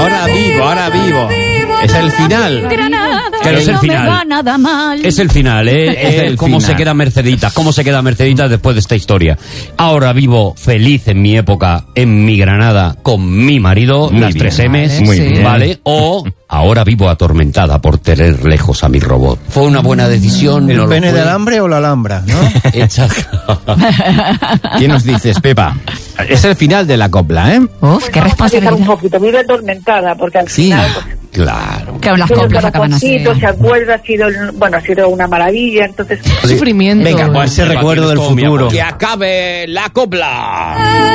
ahora vivo. Es el final. Pero es el final. No me va nada mal. Es el final, Es el cómo final. se queda Mercedita, cómo se queda Mercedita después de esta historia. Ahora vivo feliz en mi época, en mi Granada, con mi marido, Muy las bien. 3 M's, Vale, Muy sí. bien. ¿vale? O ahora vivo atormentada por tener lejos a mi robot. ¿Fue una buena decisión? ¿El ¿No lo pene fue? de alambre o la alhambra, no? Hecha- ¿Qué nos dices, Pepa? Es el final de la copla, ¿eh? Uf, qué Un responsabilidad. poquito, vive atormentada, porque al Sí, final... pues, Claro. Claro, las tiene el coplas acaban así. corazoncito, se acuerda, ha sido una maravilla, entonces... Sufrimiento. Venga, pues ese Pepa, recuerdo tienes del todo mi futuro. amor. Que acabe la copla.